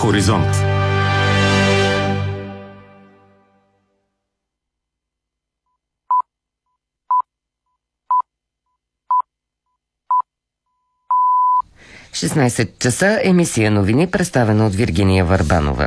Хоризонт. В 16 часа емисия новини, представена от Виргиния Върбанова.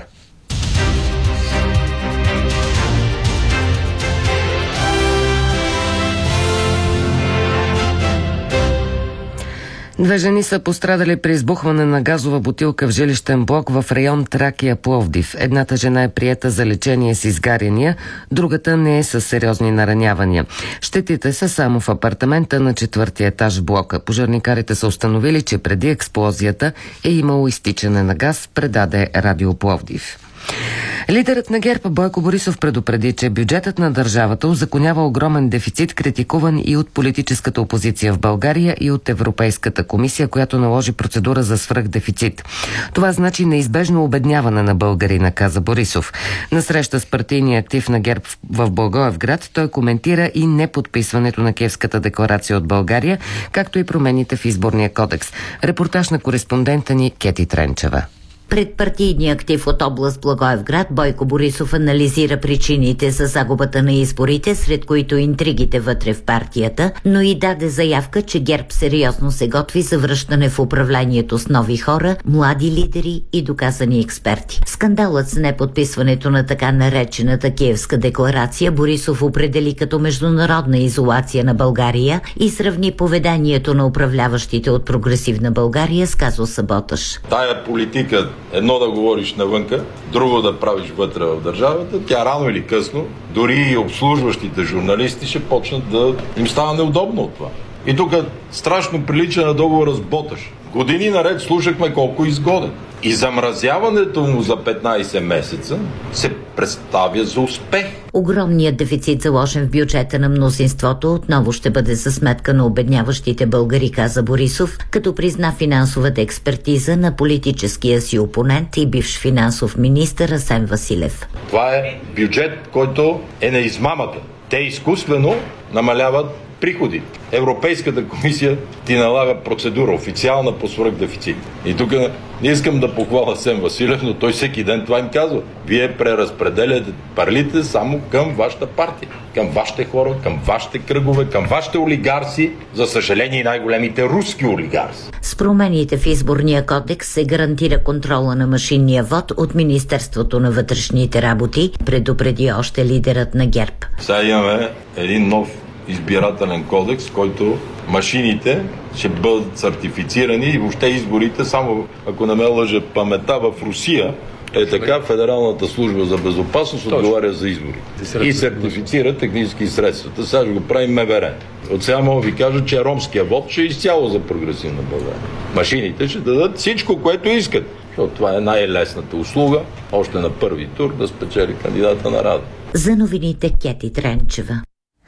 Две жени са пострадали при избухване на газова бутилка в жилищен блок в район Тракия, Пловдив. Едната жена е приета за лечение с изгаряния, другата не е със сериозни наранявания. Щетите са само в апартамента на 4-ти етаж в блока. Пожарникарите са установили, че преди експлозията е имало изтичане на газ, предаде Радио Пловдив. Лидерът на ГЕРБ Бойко Борисов предупреди, че бюджетът на държавата узаконява огромен дефицит, критикуван и от политическата опозиция в България и от Европейската комисия, която наложи процедура за свръхдефицит. Това значи неизбежно обедняване на българина, каза Борисов. На среща с партийния актив на ГЕРБ в Благоевград той коментира и неподписването на Киевската декларация от България, както и промените в изборния кодекс. Репортаж на кореспондента ни Кети Тренчева. Пред партийния актив от област Благоевград Бойко Борисов анализира причините за загубата на изборите, сред които интригите вътре в партията, но и даде заявка, че ГЕРБ сериозно се готви за връщане в управлението с нови хора, млади лидери и доказани експерти. Скандалът с неподписването на така наречената Киевска декларация Борисов определи като международна изолация на България и сравни поведението на управляващите от Прогресивна България с Казо Саботаш. Тая политика, едно да говориш навънка, друго да правиш вътре в държавата, тя рано или късно, дори и обслужващите журналисти ще почнат да им става неудобно от това. И тук страшно прилича на договора с Боташ. Години наред слушахме колко изгоден. И замразяването му за 15 месеца се представя за успех. Огромният дефицит, заложен в бюджета на мнозинството, отново ще бъде за сметка на обедняващите българи, каза Борисов, като призна финансовата експертиза на политическия си опонент и бивш финансов министър Асен Василев. Това е бюджет, който е на измамата. Те изкуствено намаляват приходи. Европейската комисия ти налага процедура официална по свръхдефицит. И тук не искам да похваля Асен Василев, но той всеки ден това им казва. Вие преразпределяте парлите само към вашата партия, към вашите хора, към вашите кръгове, към вашите олигарси, за съжаление и най-големите руски олигарси. С промените в изборния кодекс се гарантира контрола на машинния вод от Министерството на вътрешните работи, предупреди още лидерът на ГЕРБ. Сега имаме един нов избирателен кодекс, който машините ще бъдат сертифицирани и въобще изборите, само ако не ме лъже паметта, в Русия е така, Федералната служба за безопасност отговаря за избори и сертифицира технически средствата. Сега ще го правим МВР. От сега мога ви кажа, че ромския вод ще е изцяло за Прогресивна България. Машините ще дадат всичко, което искат. Защото това е най-лесната услуга, още на първи тур да спечели кандидата на Рада. За новините Кети Тренчева.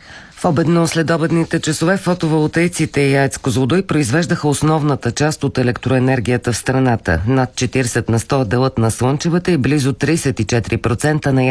В обедно-следобедните часове фотоволтаиците и АЕЦ Козлодуй произвеждаха основната част от електроенергията в страната. Над 40% делът на слънчевата и близо 34% на